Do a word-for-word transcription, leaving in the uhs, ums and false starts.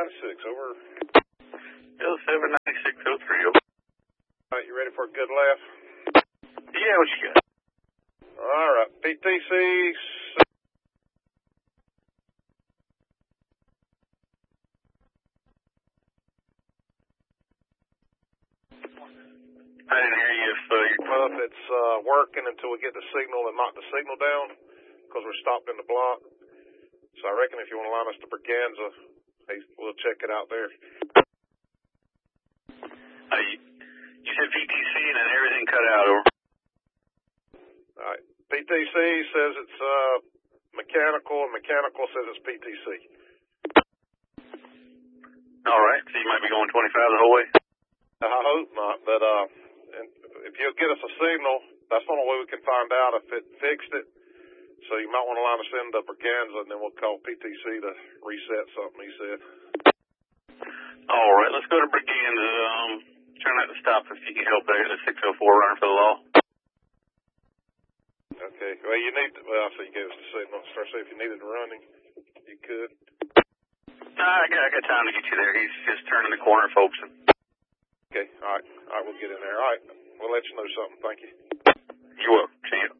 ninety-six, over. L seven ninety-six oh three, over. All right, you ready for a good laugh? Yeah, what you got? All right, P T C. I didn't hear you if uh, you... Well, if it's uh, working until we get the signal and knock the signal down, because we're stopped in the block. So I reckon if you want to line us to Braganza, hey, we'll check it out there. Uh, you, you said P T C and then everything cut out, over. All right, P T C says it's uh, mechanical, and mechanical says it's P T C. All right, so you might be going twenty-five the whole way? I hope not, but uh, and if you'll get us a signal, that's the only way we can find out if it fixed it. So you might want to line us into Braganza, and then we'll call P T C to reset something, he said. All right, let's go to Braganza. Um, try not to stop if you can help there. The six oh four runner for the law. Okay, well, you need to, well, so you gave us the signal. Start saying if you needed running, you could. Nah, I got, I got time to get you there. He's just turning the corner, folks. Okay, all right, all right, we'll get in there. All right, we'll let you know something. Thank you. You're welcome. See you.